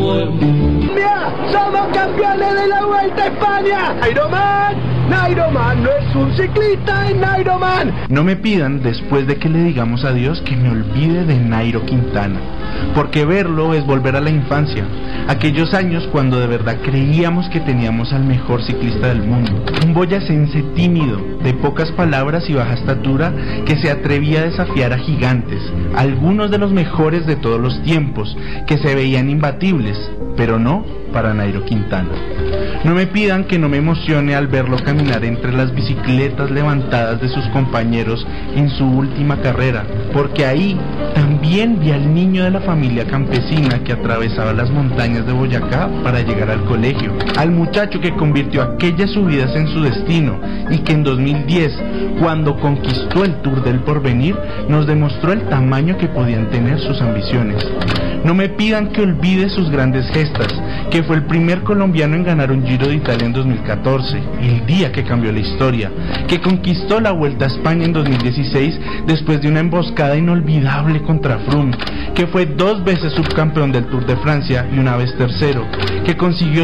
¡Mira! ¡Somos campeones de la Vuelta a España! ¡Nairo Man no es un ciclista, es Nairo Man! No me pidan, después de que le digamos adiós, que me olvide de Nairo Quintana, porque verlo es volver a la infancia, aquellos años cuando de verdad creíamos que teníamos al mejor ciclista del mundo, un boyacense tímido, de pocas palabras y baja estatura, que se atrevía a desafiar a gigantes, algunos de los mejores de todos los tiempos, que se veían imbatibles, pero no para Nairo Quintana. No me pidan que no me emocione al verlo caminar entre las bicicletas levantadas de sus compañeros en su última carrera, porque ahí también vi al niño de la familia campesina que atravesaba las montañas de Boyacá para llegar al colegio, al muchacho que convirtió aquellas subidas en su destino y que en 2010, cuando conquistó el Tour del Porvenir, nos demostró el tamaño que podían tener sus ambiciones. No me pidan que olvide sus grandes gestas, que fue el primer colombiano en ganar un Giro de Italia en 2014, el día que cambió la historia, que conquistó la Vuelta a España en 2016 después de una emboscada inolvidable contra Froome, que fue 2 veces subcampeón del Tour de Francia y una vez tercero, que consiguió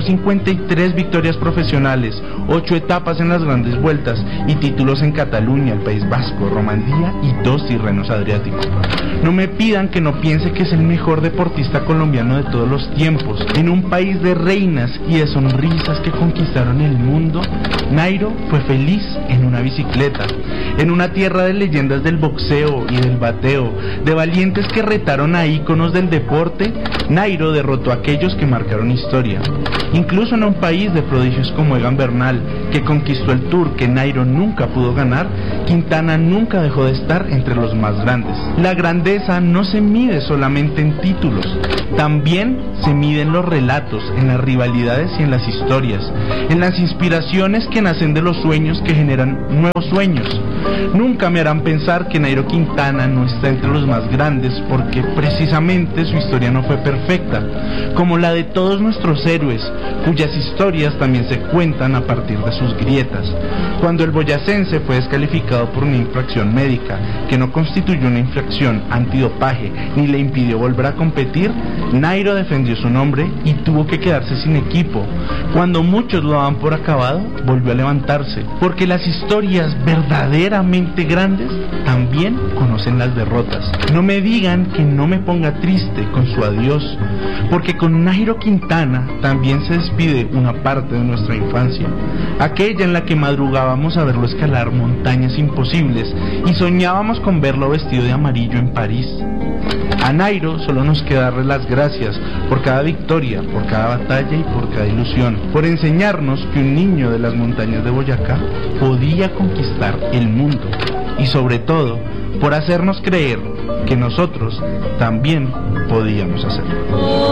53 victorias profesionales, 8 etapas en las grandes vueltas y títulos en Cataluña, el País Vasco, Romandía y 2 Tirrenos Adriáticos. No me pidan que no piense que es el mejor deportista colombiano de todos los tiempos. En un país de reinas y de sonrisas que conquistaron el mundo, Nairo fue feliz en una bicicleta, en una tierra de leyendas del boxeo y del bateo, de valientes que retaron a íconos del deporte. Nairo derrotó a aquellos que marcaron historia. Incluso en un país de prodigios como Egan Bernal, que conquistó el Tour que Nairo nunca pudo ganar, Quintana nunca dejó de estar entre los más grandes. La grandeza no se mide solamente en títulos, también se mide en los relatos, en las rivalidades y en las historias, en las inspiraciones que nacen de los sueños que generan nuevos sueños. Nunca me harán pensar que Nairo Quintana no está entre los más grandes, porque precisamente su historia no fue perfecta, como la de todos nuestros héroes, cuyas historias también se cuentan a partir de sus grietas. Cuando el boyacense fue descalificado por una infracción médica, que no constituyó una infracción antidopaje ni le impidió volver a competir, Nairo defendió su nombre y tuvo que quedarse sin equipo. Cuando muchos lo daban por acabado, volvió a levantarse, porque las historias verdaderamente grandes también conocen las derrotas. No me digan que no me ponga triste con su adiós, porque con Nairo Quintana también se despide una parte de nuestra infancia, aquella en la que madrugábamos a verlo escalar montañas imposibles y soñábamos con verlo vestido de amarillo en París. A Nairo solo nos queda darle las gracias por cada victoria, por cada batalla y por cada ilusión, por enseñarnos que un niño de las montañas de Boyacá podía conquistar el mundo y sobre todo por hacernos creer que nosotros también podíamos hacerlo.